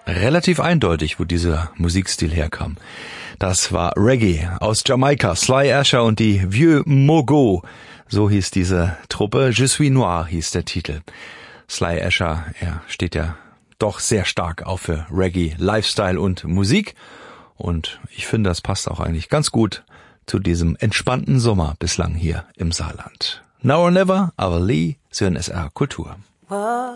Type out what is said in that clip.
relativ eindeutig, wo dieser Musikstil herkam. Das war Reggae aus Jamaika, Sly Asher und die Vieux Mogo. So hieß diese Truppe. Je suis noir hieß der Titel. Sly Asher, er steht ja doch sehr stark auch für Reggae, Lifestyle und Musik. Und ich finde, das passt auch eigentlich ganz gut zu diesem entspannten Sommer bislang hier im Saarland. Now or Never, aber Lee, sur SR Kultur.